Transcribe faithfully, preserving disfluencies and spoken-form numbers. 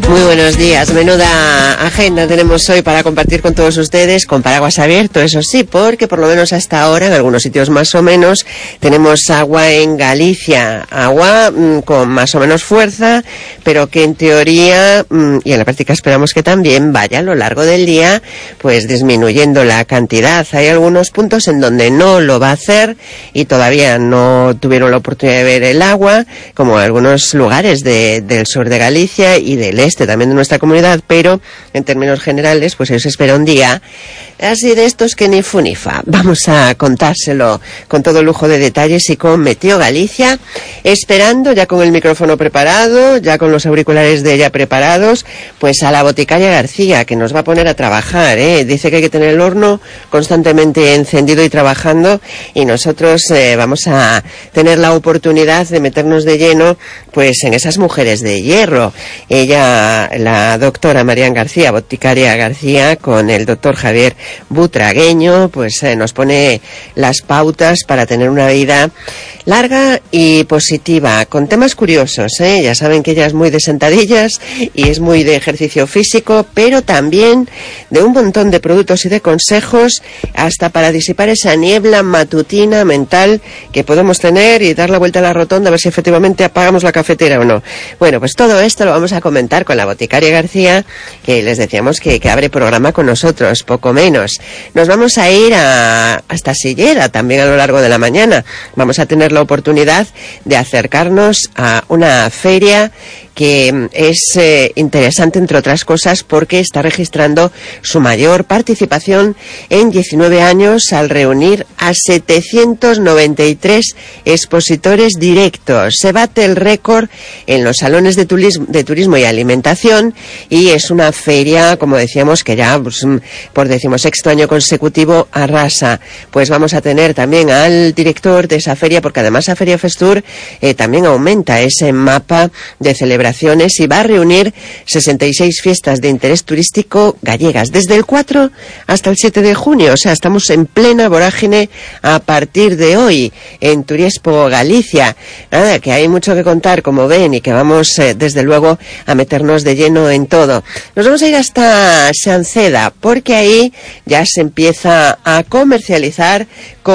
Muy buenos días, menuda agenda tenemos hoy para compartir con todos ustedes, con paraguas abierto, eso sí, porque por lo menos hasta ahora, en algunos sitios más o menos, tenemos agua en Galicia, agua mmm, con más o menos fuerza, pero que en teoría, mmm, y en la práctica esperamos que también vaya a lo largo del día, pues disminuyendo la cantidad. Hay algunos puntos en donde no lo va a hacer y todavía no tuvieron la oportunidad de ver el agua, como algunos lugares de, del sur de Galicia y del este también de nuestra comunidad, pero en términos generales pues se espera un día así de estos que ni fu ni fa. Vamos a contárselo con todo lujo de detalles y con Meteo Galicia, esperando ya con el micrófono preparado, ya con los auriculares de ella preparados, pues a la boticaria García, que nos va a poner a trabajar, ¿eh? Dice que hay que tener el horno constantemente encendido y trabajando, y nosotros eh, vamos a tener la oportunidad de meternos de lleno pues en esas mujeres de hierro. Ella, la doctora Marian García, boticaria García, con el doctor Javier Butragueño, pues eh, nos pone las pautas para tener una vida larga y positiva, con temas curiosos, ¿eh? Ya saben que ella es muy de sentadillas y es muy de ejercicio físico, pero también de un montón de productos y de consejos, hasta para disipar esa niebla matutina mental que podemos tener y dar la vuelta a la rotonda a ver si efectivamente apagamos la cafetera o no. Bueno, pues todo esto lo vamos a comentar con la boticaria García, que les decíamos que, que abre programa con nosotros, poco menos. Nos vamos a ir a, hasta Sillera también a lo largo de la mañana. Vamos a tener la oportunidad de acercarnos a una feria que es eh, interesante, entre otras cosas, porque está registrando su mayor participación en diecinueve años al reunir a setecientos noventa y tres expositores directos. Se bate el récord en los salones de turismo, de turismo y alimentación, y es una feria, como decíamos, que ya pues, por decimosexto año consecutivo arrasa. Pues vamos a tener también al director de esa feria, porque además la Feria Festur eh, también aumenta ese mapa de celebración y va a reunir sesenta y seis fiestas de interés turístico gallegas, desde el cuatro hasta el siete de junio, o sea, estamos en plena vorágine a partir de hoy en Turiespo Galicia. Nada, que hay mucho que contar, como ven, y que vamos eh, desde luego a meternos de lleno en todo. Nos vamos a ir hasta Sanceda, porque ahí ya se empieza a comercializar con